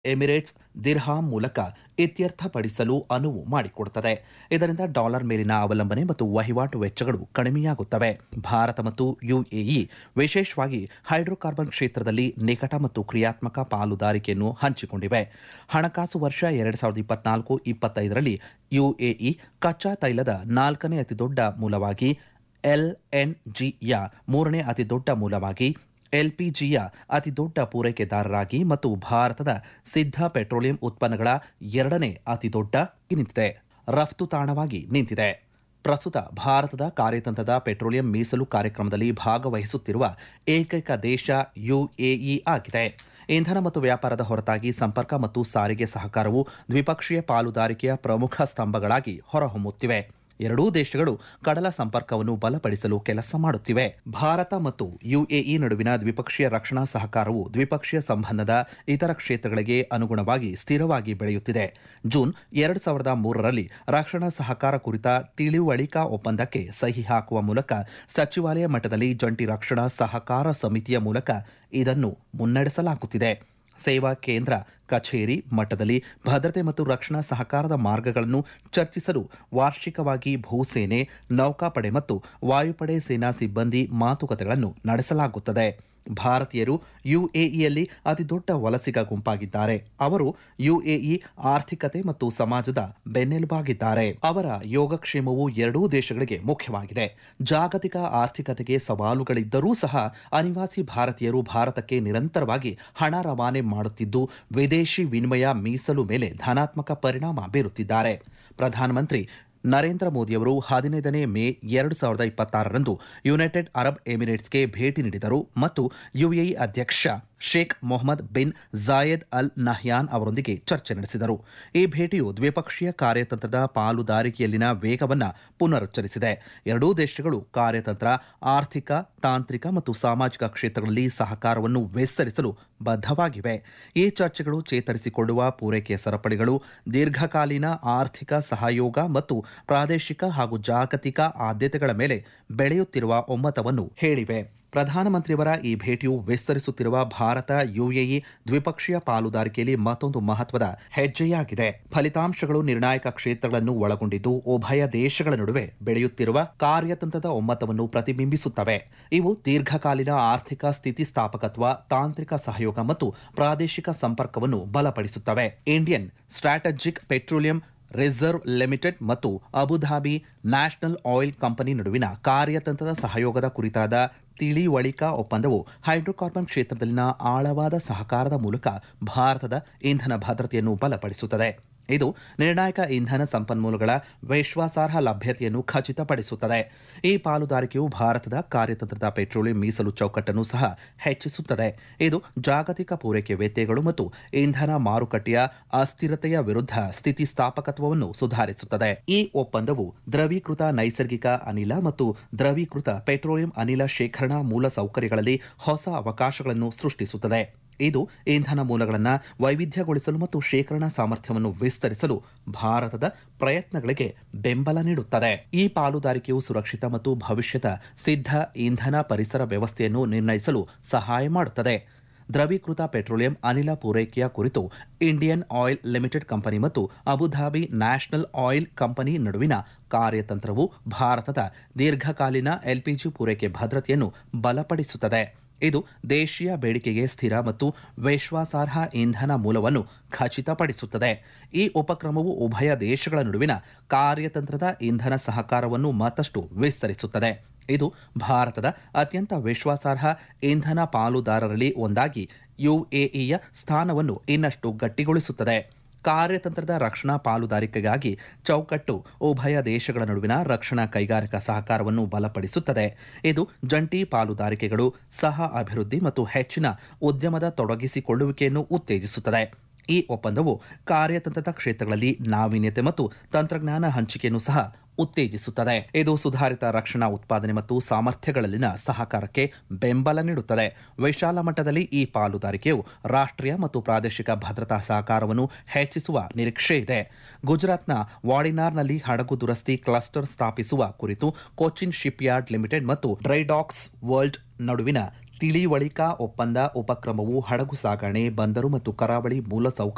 Emirates dirham ಮೂಲಕ ಇತ್ಯರ್ಥಪಡಿಸಲು ಅನುವು ಮಾಡಿಕೊಡುತ್ತದೆ. ಇದರಿಂದ ಡಾಲರ್ ಮೇಲಿನ ಅವಲಂಬನೆ ಮತ್ತು ವಹಿವಾಟು ವೆಚ್ಚಗಳು ಕಡಿಮೆಯಾಗುತ್ತವೆ. ಭಾರತ ಮತ್ತು ಯುಎಇ ವಿಶೇಷವಾಗಿ ಹೈಡ್ರೋಕಾರ್ಬನ್ ಕ್ಷೇತ್ರದಲ್ಲಿ ನಿಕಟ ಮತ್ತು ಕ್ರಿಯಾತ್ಮಕ ಪಾಲುದಾರಿಕೆಯನ್ನು ಹಂಚಿಕೊಂಡಿವೆ. ಹಣಕಾಸು ವರ್ಷ 2024-25ರಲ್ಲಿ ಯುಎಇ ಕಚ್ಚಾ ತೈಲದ 4ನೇ ಅತಿದೊಡ್ಡ ಮೂಲವಾಗಿ, ಎಲ್ಎನ್ಜಿಯ 3ನೇ ಅತಿದೊಡ್ಡ ಮೂಲವಾಗಿ, ಎಲ್ಪಿಜಿಯ ಅತಿದೊಡ್ಡ ಪೂರೈಕೆದಾರರಾಗಿ ಮತ್ತು ಭಾರತದ ಸಿದ್ಧ ಪೆಟ್ರೋಲಿಯಂ ಉತ್ಪನ್ನಗಳ 2ನೇ ಅತಿದೊಡ್ಡ ನಿಂತಿದೆ ರಫ್ತು ತಾಣವಾಗಿ ನಿಂತಿದೆ. ಪ್ರಸ್ತುತ ಭಾರತದ ಕಾರ್ಯತಂತ್ರದ ಪೆಟ್ರೋಲಿಯಂ ಮೀಸಲು ಕಾರ್ಯಕ್ರಮದಲ್ಲಿ ಭಾಗವಹಿಸುತ್ತಿರುವ ಏಕೈಕ ದೇಶ ಯುಎಇ ಆಗಿದೆ. ಇಂಧನ ಮತ್ತು ವ್ಯಾಪಾರದ ಹೊರತಾಗಿ ಸಂಪರ್ಕ ಮತ್ತು ಸಾರಿಗೆ ಸಹಕಾರವು ದ್ವಿಪಕ್ಷೀಯ ಪಾಲುದಾರಿಕೆಯ ಪ್ರಮುಖ ಸ್ತಂಭಗಳಾಗಿ ಹೊರಹೊಮ್ಮುತ್ತಿವೆ. ಎರಡೂ ದೇಶಗಳು ಕಡಲ ಸಂಪರ್ಕವನ್ನು ಬಲಪಡಿಸಲು ಕೆಲಸ ಮಾಡುತ್ತಿವೆ. ಭಾರತ ಮತ್ತು ಯುಎಇ ನಡುವಿನ ದ್ವಿಪಕ್ಷೀಯ ರಕ್ಷಣಾ ಸಹಕಾರವು ದ್ವಿಪಕ್ಷೀಯ ಸಂಬಂಧದ ಇತರ ಕ್ಷೇತ್ರಗಳಿಗೆ ಅನುಗುಣವಾಗಿ ಸ್ಥಿರವಾಗಿ ಬೆಳೆಯುತ್ತಿದೆ. ಜೂನ್ 2003ರಲ್ಲಿ ರಕ್ಷಣಾ ಸಹಕಾರ ಕುರಿತ ತಿಳಿವಳಿಕಾ ಒಪ್ಪಂದಕ್ಕೆ ಸಹಿ ಹಾಕುವ ಮೂಲಕ ಸಚಿವಾಲಯ ಮಟ್ಟದಲ್ಲಿ ಜಂಟಿ ರಕ್ಷಣಾ ಸಹಕಾರ ಸಮಿತಿಯ ಮೂಲಕ ಇದನ್ನು ಮುನ್ನಡೆಸಲಾಗುತ್ತಿದೆ. ಸೇವಾ ಕೇಂದ್ರ ಕಚೇರಿ ಮಟ್ಟದಲ್ಲಿ ಭದ್ರತೆ ಮತ್ತು ರಕ್ಷಣಾ ಸಹಕಾರದ ಮಾರ್ಗಗಳನ್ನು ಚರ್ಚಿಸಲು ವಾರ್ಷಿಕವಾಗಿ ಭೂಸೇನೆ, ನೌಕಾಪಡೆ ಮತ್ತು ವಾಯುಪಡೆ ಸೇನಾ ಸಿಬ್ಬಂದಿ ಮಾತುಕತೆಗಳನ್ನು ನಡೆಸಲಾಗುತ್ತದೆ. ಭಾರತೀಯರು ಯುಎಇಯಲ್ಲಿ ಅತಿದೊಡ್ಡ ವಲಸಿಗ ಗುಂಪಾಗಿದ್ದಾರೆ. ಅವರು ಯುಎಇ ಆರ್ಥಿಕತೆ ಮತ್ತು ಸಮಾಜದ ಬೆನ್ನೆಲುಬಾಗಿದ್ದಾರೆ. ಅವರ ಯೋಗಕ್ಷೇಮವು ಎರಡೂ ದೇಶಗಳಿಗೆ ಮುಖ್ಯವಾಗಿದೆ. ಜಾಗತಿಕ ಆರ್ಥಿಕತೆಗೆ ಸವಾಲುಗಳಿದ್ದರೂ ಸಹ ಅನಿವಾಸಿ ಭಾರತೀಯರು ಭಾರತಕ್ಕೆ ನಿರಂತರವಾಗಿ ಹಣ ರವಾನೆ ಮಾಡುತ್ತಿದ್ದು, ವಿದೇಶಿ ವಿನಿಮಯ ಮೀಸಲು ಮೇಲೆ ಧನಾತ್ಮಕ ಪರಿಣಾಮ ಬೀರುತ್ತಿದ್ದಾರೆ. ಪ್ರಧಾನಮಂತ್ರಿ ನರೇಂದ್ರ ಮೋದಿಯವರು 15ನೇ ಮೇ 2026ರಂದು ಯುನೈಟೆಡ್ ಅರಬ್ ಎಮಿರೇಟ್ಸ್ಗೆ ಭೇಟಿ ನೀಡಿದರು ಮತ್ತು ಯುಎಇ ಅಧ್ಯಕ್ಷ Sheikh Mohammed bin Zayed Al Nahyan ಅವರೊಂದಿಗೆ ಚರ್ಚೆ ನಡೆಸಿದರು. ಈ ಭೇಟಿಯು ದ್ವಿಪಕ್ಷೀಯ ಕಾರ್ಯತಂತ್ರದ ಪಾಲುದಾರಿಕೆಯಲ್ಲಿನ ವೇಗವನ್ನು ಪುನರುಚ್ಚರಿಸಿದೆ. ಎರಡೂ ದೇಶಗಳು ಕಾರ್ಯತಂತ್ರ, ಆರ್ಥಿಕ, ತಾಂತ್ರಿಕ ಮತ್ತು ಸಾಮಾಜಿಕ ಕ್ಷೇತ್ರಗಳಲ್ಲಿ ಸಹಕಾರವನ್ನು ವಿಸ್ತರಿಸಲು ಬದ್ಧವಾಗಿವೆ. ಈ ಚರ್ಚೆಗಳು ಚೇತರಿಸಿಕೊಳ್ಳುವ ಪೂರೈಕೆಯ ಸರಪಳಿಗಳು, ದೀರ್ಘಕಾಲೀನ ಆರ್ಥಿಕ ಸಹಯೋಗ ಮತ್ತು ಪ್ರಾದೇಶಿಕ ಹಾಗೂ ಜಾಗತಿಕ ಆದ್ಯತೆಗಳ ಮೇಲೆ ಬೆಳೆಯುತ್ತಿರುವ ಒಮ್ಮತವನ್ನು ಹೇಳಿವೆ. ಪ್ರಧಾನಮಂತ್ರಿಯವರ ಈ ಭೇಟಿಯು ವಿಸ್ತರಿಸುತ್ತಿರುವ ಭಾರತ ಯುಎಇ ದ್ವಿಪಕ್ಷೀಯ ಪಾಲುದಾರಿಕೆಯಲ್ಲಿ ಮತ್ತೊಂದು ಮಹತ್ವದ ಹೆಜ್ಜೆಯಾಗಿದೆ. ಫಲಿತಾಂಶಗಳು ನಿರ್ಣಾಯಕ ಕ್ಷೇತ್ರಗಳನ್ನು ಒಳಗೊಂಡಿದ್ದು, ಉಭಯ ದೇಶಗಳ ನಡುವೆ ಬೆಳೆಯುತ್ತಿರುವ ಕಾರ್ಯತಂತ್ರದ ಒಮ್ಮತವನ್ನು ಪ್ರತಿಬಿಂಬಿಸುತ್ತವೆ. ಇವು ದೀರ್ಘಕಾಲೀನ ಆರ್ಥಿಕ ಸ್ಥಿತಿಸ್ಥಾಪಕತ್ವ, ತಾಂತ್ರಿಕ ಸಹಯೋಗ ಮತ್ತು ಪ್ರಾದೇಶಿಕ ಸಂಪರ್ಕವನ್ನು ಬಲಪಡಿಸುತ್ತವೆ. Indian strategic petroleum reserve limited ಮತ್ತು ಅಬುಧಾಬಿ ನ್ಯಾಷನಲ್ ಆಯಿಲ್ ಕಂಪನಿ ನಡುವಿನ ಕಾರ್ಯತಂತ್ರದ ಸಹಯೋಗದ ಕುರಿತಾದ ತಿಳಿವಳಿಕಾ ಒಪ್ಪಂದವು ಹೈಡ್ರೋಕಾರ್ಬನ್ ಕ್ಷೇತ್ರದಲ್ಲಿನ ಆಳವಾದ ಸಹಕಾರದ ಮೂಲಕ ಭಾರತದ ಇಂಧನ ಭದ್ರತೆಯನ್ನು ಬಲಪಡಿಸುತ್ತದೆ. ಇದು ನಿರ್ಣಾಯಕ ಇಂಧನ ಸಂಪನ್ಮೂಲಗಳ ವಿಶ್ವಾಸಾರ್ಹ ಲಭ್ಯತೆಯನ್ನು ಖಚಿತಪಡಿಸುತ್ತದೆ. ಈ ಪಾಲುದಾರಿಕೆಯು ಭಾರತದ ಕಾರ್ಯತಂತ್ರದ ಪೆಟ್ರೋಲಿಯಂ ಮೀಸಲು ಚೌಕಟ್ಟನ್ನು ಸಹ ಹೆಚ್ಚಿಸುತ್ತದೆ. ಇದು ಜಾಗತಿಕ ಪೂರೈಕೆ ವ್ಯತ್ಯಯಗಳು ಮತ್ತು ಇಂಧನ ಮಾರುಕಟ್ಟೆಯ ಅಸ್ಥಿರತೆಯ ವಿರುದ್ಧ ಸ್ಥಿತಿಸ್ಥಾಪಕತ್ವವನ್ನು ಸುಧಾರಿಸುತ್ತದೆ. ಈ ಒಪ್ಪಂದವು ದ್ರವೀಕೃತ ನೈಸರ್ಗಿಕ ಅನಿಲ ಮತ್ತು ದ್ರವೀಕೃತ ಪೆಟ್ರೋಲಿಯಂ ಅನಿಲ ಶೇಖರಣಾ ಮೂಲಸೌಕರ್ಯಗಳಲ್ಲಿ ಹೊಸ ಅವಕಾಶಗಳನ್ನು ಸೃಷ್ಟಿಸುತ್ತದೆ. ಇದು ಇಂಧನ ಮೂಲಗಳನ್ನು ವೈವಿಧ್ಯಗೊಳಿಸಲು ಮತ್ತು ಶೇಖರಣಾ ಸಾಮರ್ಥ್ಯವನ್ನು ವಿಸ್ತರಿಸಲು ಭಾರತದ ಪ್ರಯತ್ನಗಳಿಗೆ ಬೆಂಬಲ ನೀಡುತ್ತದೆ. ಈ ಪಾಲುದಾರಿಕೆಯು ಸುರಕ್ಷಿತ ಮತ್ತು ಭವಿಷ್ಯದ ಸಿದ್ಧ ಇಂಧನ ಪರಿಸರ ವ್ಯವಸ್ಥೆಯನ್ನು ನಿರ್ಣಯಿಸಲು ಸಹಾಯ ಮಾಡುತ್ತದೆ. ದ್ರವೀಕೃತ ಪೆಟ್ರೋಲಿಯಂ ಅನಿಲ ಪೂರೈಕೆಯ ಕುರಿತು ಇಂಡಿಯನ್ ಆಯಿಲ್ ಲಿಮಿಟೆಡ್ ಕಂಪನಿ ಮತ್ತು ಅಬುಧಾಬಿ ನ್ಯಾಷನಲ್ ಆಯಿಲ್ ಕಂಪನಿ ನಡುವಿನ ಕಾರ್ಯತಂತ್ರವು ಭಾರತದ ದೀರ್ಘಕಾಲೀನ ಎಲ್ಪಿಜಿ ಪೂರೈಕೆ ಭದ್ರತೆಯನ್ನು ಬಲಪಡಿಸುತ್ತದೆ. ಇದು ದೇಶೀಯ ಬೇಡಿಕೆಗೆ ಸ್ಥಿರ ಮತ್ತು ವಿಶ್ವಾಸಾರ್ಹ ಇಂಧನ ಮೂಲವನ್ನು ಖಚಿತಪಡಿಸುತ್ತದೆ. ಈ ಉಪಕ್ರಮವು ಉಭಯ ದೇಶಗಳ ನಡುವಿನ ಕಾರ್ಯತಂತ್ರದ ಇಂಧನ ಸಹಕಾರವನ್ನು ಮತ್ತಷ್ಟು ವಿಸ್ತರಿಸುತ್ತದೆ. ಇದು ಭಾರತದ ಅತ್ಯಂತ ವಿಶ್ವಾಸಾರ್ಹ ಇಂಧನ ಪಾಲುದಾರರಲ್ಲಿ ಒಂದಾಗಿ ಯುಎಇಯ ಸ್ಥಾನವನ್ನು ಇನ್ನಷ್ಟು ಗಟ್ಟಿಗೊಳಿಸುತ್ತದೆ. ಕಾರ್ಯತಂತ್ರದ ರಕ್ಷಣಾ ಪಾಲುದಾರಿಕೆಗಾಗಿ ಚೌಕಟ್ಟು ಉಭಯ ದೇಶಗಳ ನಡುವಿನ ರಕ್ಷಣಾ ಕೈಗಾರಿಕಾ ಸಹಕಾರವನ್ನು ಬಲಪಡಿಸುತ್ತದೆ. ಇದು ಜಂಟಿ ಪಾಲುದಾರಿಕೆಗಳು, ಸಹ ಅಭಿವೃದ್ಧಿ ಮತ್ತು ಹೆಚ್ಚಿನ ಉದ್ಯಮದ ತೊಡಗಿಸಿಕೊಳ್ಳುವಿಕೆಯನ್ನು ಉತ್ತೇಜಿಸುತ್ತದೆ. ಈ ಒಪ್ಪಂದವು ಕಾರ್ಯತಂತ್ರದ ಕ್ಷೇತ್ರಗಳಲ್ಲಿ ನಾವೀನ್ಯತೆ ಮತ್ತು ತಂತ್ರಜ್ಞಾನ ಹಂಚಿಕೆಯನ್ನು ಸಹ ಉತ್ತೇಜಿಸುತ್ತದೆ. ಇದು ಸುಧಾರಿತ ರಕ್ಷಣಾ ಉತ್ಪಾದನೆ ಮತ್ತು ಸಾಮರ್ಥ್ಯಗಳಲ್ಲಿನ ಸಹಕಾರಕ್ಕೆ ಬೆಂಬಲ ನೀಡುತ್ತದೆ. ವಿಶಾಲ ಮಟ್ಟದಲ್ಲಿ ಈ ಪಾಲುದಾರಿಕೆಯು ರಾಷ್ಟ್ರೀಯ ಮತ್ತು ಪ್ರಾದೇಶಿಕ ಭದ್ರತಾ ಸಹಕಾರವನ್ನು ಹೆಚ್ಚಿಸುವ ನಿರೀಕ್ಷೆ ಇದೆ. ಗುಜರಾತ್ನ ವಾಡಿನಾರ್ನಲ್ಲಿ ಹಡಗು ದುರಸ್ತಿ ಕ್ಲಸ್ಟರ್ ಸ್ಥಾಪಿಸುವ ಕುರಿತು ಕೊಚ್ಚಿನ್ ಶಿಪ್ಯಾರ್ಡ್ ಲಿಮಿಟೆಡ್ ಮತ್ತು ಡ್ರೈಡಾಕ್ಸ್ ವರ್ಲ್ಡ್ ನಡುವಿನ ತಿಳಿವಳಿಕಾ ಒಪ್ಪಂದ ಉಪಕ್ರಮವು ಹಡಗು ಸಾಗಣೆ, ಬಂದರು ಮತ್ತು ಕರಾವಳಿ ಮೂಲಸೌಕರ್ಯ